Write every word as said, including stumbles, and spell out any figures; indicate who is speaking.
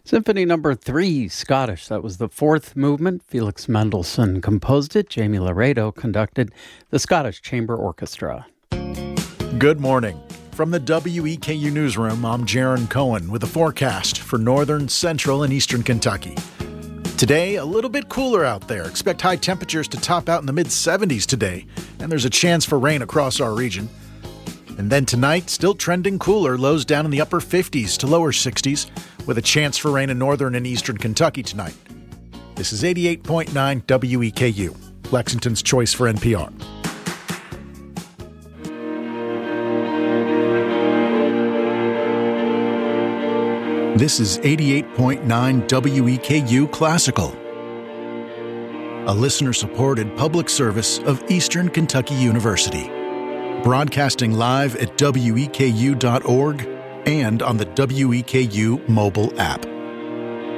Speaker 1: Symphony number three, Scottish. That was the fourth movement. Felix Mendelssohn composed it. Jamie Laredo conducted the Scottish Chamber Orchestra.
Speaker 2: Good morning. From the W E K U Newsroom, I'm Jaron Cohen with a forecast for northern, central, and eastern Kentucky. Today, a little bit cooler out there. Expect high temperatures to top out in the mid seventies today, and there's a chance for rain across our region. And then tonight, still trending cooler, lows down in the upper fifties to lower sixties, with a chance for rain in northern and eastern Kentucky tonight. This is eighty-eight point nine W E K U, Lexington's choice for N P R. This is eighty-eight point nine W E K U Classical, a listener-supported public service of Eastern Kentucky University. Broadcasting live at W E K U dot org and on the W E K U mobile app.